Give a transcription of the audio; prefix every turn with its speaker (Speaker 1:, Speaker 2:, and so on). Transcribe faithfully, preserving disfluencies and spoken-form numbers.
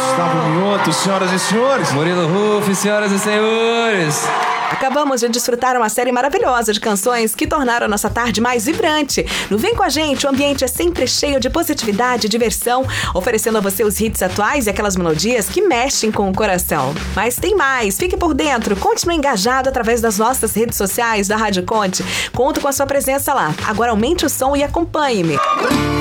Speaker 1: Gustavo Mioto, senhoras e senhores.
Speaker 2: Murilo Ruff, senhoras e senhores.
Speaker 3: Acabamos de desfrutar uma série maravilhosa de canções que tornaram a nossa tarde mais vibrante. No Vem Com A Gente, o ambiente é sempre cheio de positividade e diversão, oferecendo a você os hits atuais e aquelas melodias que mexem com o coração. Mas tem mais, fique por dentro, continue engajado através das nossas redes sociais da Rádio Conte. Conto com a sua presença lá. Agora aumente o som e acompanhe-me.